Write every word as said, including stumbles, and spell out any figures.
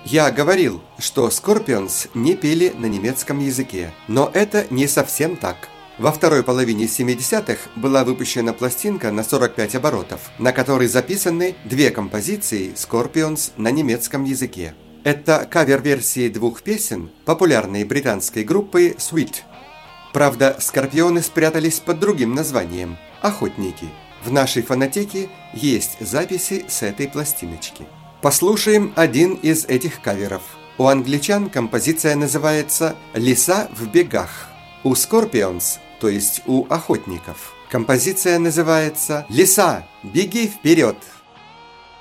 Я говорил, что Scorpions не пели на немецком языке, но это не совсем так. Во второй половине семидесятых была выпущена пластинка на сорок пять оборотов, на которой записаны две композиции Scorpions на немецком языке. Это кавер-версии двух песен популярной британской группы Sweet. Правда, Скорпионы спрятались под другим названием – «Охотники». В нашей фонотеке есть записи с этой пластиночки. Послушаем один из этих каверов. У англичан композиция называется «Лиса в бегах». У Scorpions, то есть у охотников, композиция называется «Лиса, беги вперед!».